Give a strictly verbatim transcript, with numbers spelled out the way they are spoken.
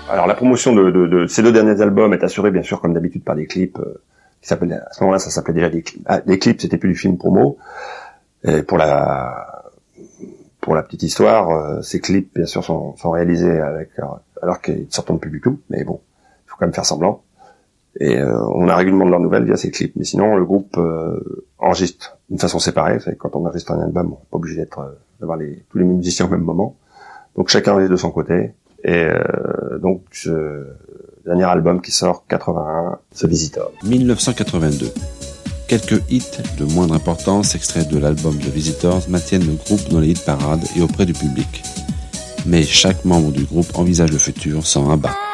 Alors la promotion de, de, de ces deux derniers albums est assurée bien sûr comme d'habitude par des clips euh, qui s'appellent, à ce moment-là ça s'appelait déjà des clips. Ah, des clips, c'était plus du film promo. Et pour la pour la petite histoire, euh, ces clips bien sûr sont, sont réalisés avec alors, alors qu'ils ne sortent plus du tout, mais bon, il faut quand même faire semblant. Et euh, on a régulièrement de leurs nouvelles via ces clips. Mais sinon le groupe euh, enregistre d'une façon séparée. C'est quand on enregistre un album, on n'est pas obligé d'être euh, d'avoir les tous les musiciens au même moment. Donc chacun enregistre de son côté. Et euh, donc ce dernier album qui sort quatre-vingt-un, The Visitors. dix-neuf cent quatre-vingt-deux. Quelques hits de moindre importance extraits de l'album The Visitors maintiennent le groupe dans les hit parades et auprès du public. Mais chaque membre du groupe envisage le futur sans un bas.